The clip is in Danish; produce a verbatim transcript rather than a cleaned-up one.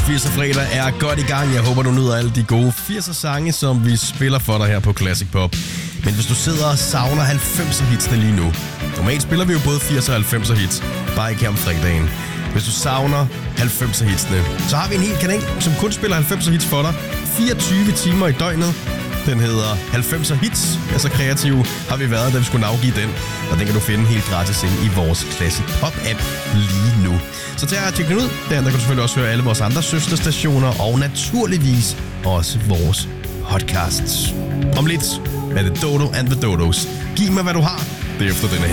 firserne fredag er godt i gang. Jeg håber, du nyder alle de gode firserne sange, som vi spiller for dig her på Classic Pop. Men hvis du sidder og savner halvfemser hitsene lige nu. Normalt spiller vi jo både firserne og halvfemser hits, bare ikke her om fredagen. Hvis du savner halvfemser hitsene, så har vi en hel kanal, som kun spiller halvfemser hits for dig. fireogtyve timer i døgnet. Den hedder halvfemser hits. Ja, så kreative har vi været, da vi skulle navgive den. Og den kan du finde helt gratis ind i vores Classic Pop-app lige nu. Så tag og tjek den ud. Der kan du selvfølgelig også høre alle vores andre søsterstationer, og naturligvis også vores podcasts. Om lidt er det Dodo and the Dodos. Giv mig, hvad du har. Det er efter denne her.